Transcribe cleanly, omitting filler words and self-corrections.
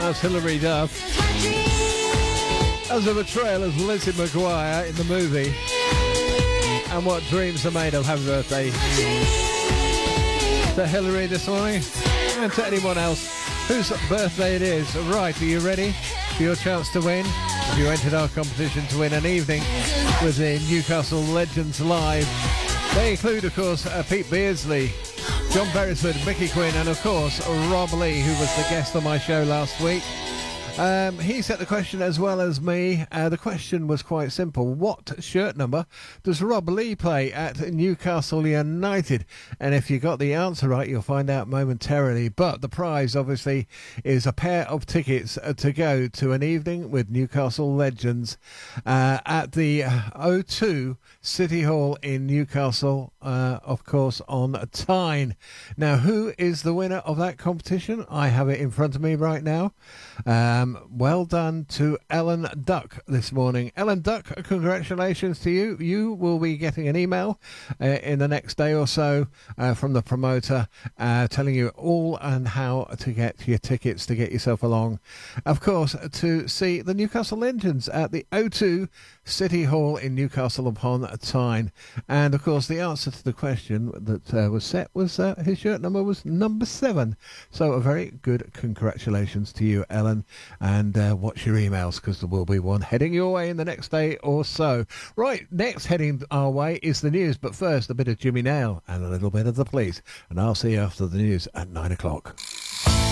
That's Hilary Duff. As a betrayal as Lizzie McGuire in the movie. And what dreams are made of. Happy birthday to Hilary this morning. And to anyone else whose birthday it is. Right, are you ready for your chance to win? If you entered our competition to win an evening with the Newcastle Legends Live, they include, of course, Pete Beardsley, John Beresford, Mickey Quinn, and, of course, Rob Lee, who was the guest on my show last week. He set the question as well as me. The question was quite simple. What shirt number does Rob Lee play at Newcastle United? And if you got the answer right, you'll find out momentarily. But the prize, obviously, is a pair of tickets to go to an evening with Newcastle Legends at the O2 City Hall in Newcastle, of course, on Tyne. Now, who is the winner of that competition? I have it in front of me right now. Well done to Ellen Duck this morning. Ellen Duck, congratulations to you. You will be getting an email in the next day or so from the promoter telling you all and how to get your tickets to get yourself along. Of course, to see the Newcastle Legends at the O2 City Hall in Newcastle upon Tyne. And, of course, the answer to the question that was set was his shirt number was number 7. So a very good congratulations to you, Ellen. And watch your emails, because there will be one heading your way in the next day or so. Right, next heading our way is the news. But first, a bit of Jimmy Nail and a little bit of the Police. And I'll see you after the news at 9 o'clock.